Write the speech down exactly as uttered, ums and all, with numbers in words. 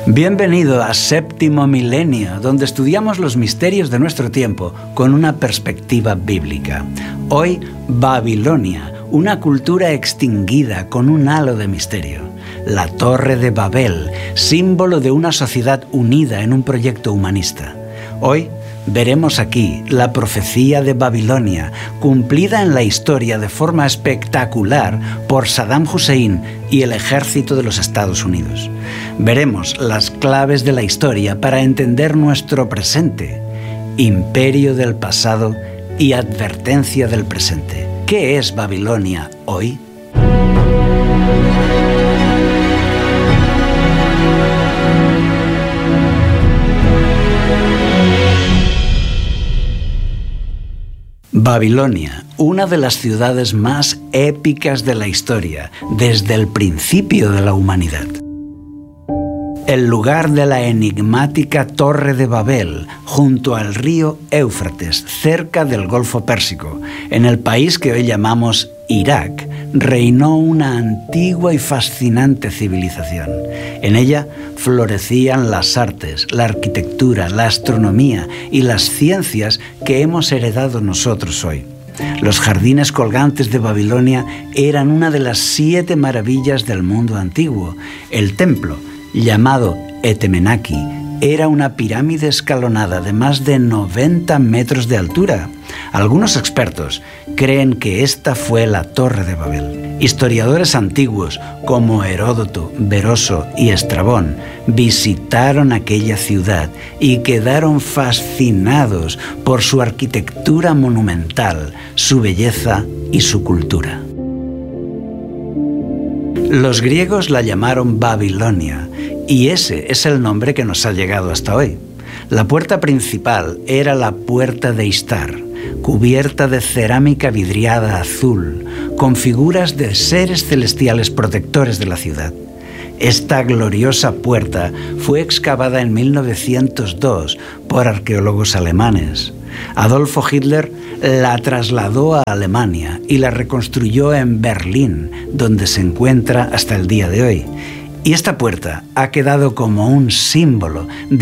Bienvenido a Séptimo Milenio, donde estudiamos los misterios de nuestro tiempo con una perspectiva bíblica. Hoy, Babilonia, una cultura extinguida con un halo de misterio. La Torre de Babel, símbolo de una sociedad unida en un proyecto humanista. Hoy, veremos aquí la profecía de Babilonia, cumplida en la historia de forma espectacular por Saddam Hussein y el ejército de los Estados Unidos. Veremos las claves de la historia para entender nuestro presente, imperio del pasado y advertencia del presente. ¿Qué es Babilonia hoy? Babilonia, una de las ciudades más épicas de la historia desde el principio de la humanidad. El lugar de la enigmática Torre de Babel, junto al río Éufrates, cerca del Golfo Pérsico, en el país que hoy llamamos Irak, reinó una antigua y fascinante civilización. En ella florecían las artes, la arquitectura, la astronomía y las ciencias que hemos heredado nosotros hoy. Los jardines colgantes de Babilonia eran una de las siete maravillas del mundo antiguo. El templo, llamado Etemenaki, era una pirámide escalonada de más de noventa metros de altura. Algunos expertos creen que esta fue la Torre de Babel. Historiadores antiguos como Heródoto, Beroso y Estrabón visitaron aquella ciudad y quedaron fascinados por su arquitectura monumental, su belleza y su cultura. Los griegos la llamaron Babilonia, y ese es el nombre que nos ha llegado hasta hoy. La puerta principal era la Puerta de Istar, cubierta de cerámica vidriada azul, con figuras de seres celestiales protectores de la ciudad. Esta gloriosa puerta fue excavada en mil novecientos dos por arqueólogos alemanes. Adolfo Hitler la trasladó a Alemania y la reconstruyó en Berlín, donde se encuentra hasta el día de hoy. Y esta puerta ha quedado como un símbolo de